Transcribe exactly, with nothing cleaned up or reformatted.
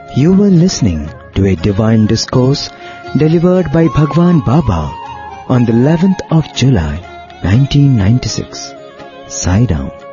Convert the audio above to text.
You were listening to a divine discourse delivered by Bhagwan Baba on the eleventh of July, nineteen ninety-six. Sai Ram.